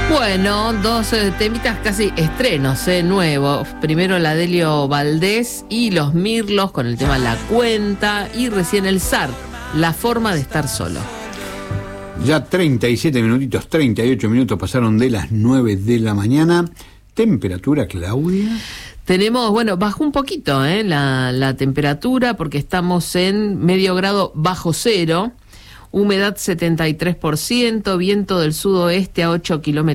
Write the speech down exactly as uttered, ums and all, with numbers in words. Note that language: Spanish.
Bueno, dos eh, temitas casi estrenos, eh, nuevos. Primero la Delio Valdés y Los Mirlos con el tema La Cuenta, y recién el S A R, La Forma de Estar Solo. Ya treinta y siete minutitos, treinta y ocho minutos pasaron de las nueve de la mañana. ¿Temperatura, Claudia? Tenemos, bueno, bajó un poquito eh, la, la temperatura porque estamos en medio grado bajo cero, humedad setenta y tres por ciento, viento del sudoeste a ocho kilómetros